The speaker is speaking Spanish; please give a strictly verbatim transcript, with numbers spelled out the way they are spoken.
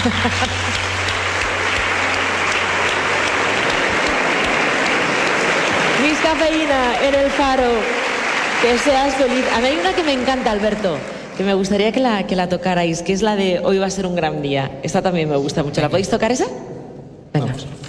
Miss Cafeína en el Faro. Que seas feliz. A mí hay una que me encanta, Alberto, que me gustaría que la, que la tocarais, que es la de Hoy va a ser un gran día. Esta también me gusta mucho. ¿La podéis tocar esa? Venga. Vamos.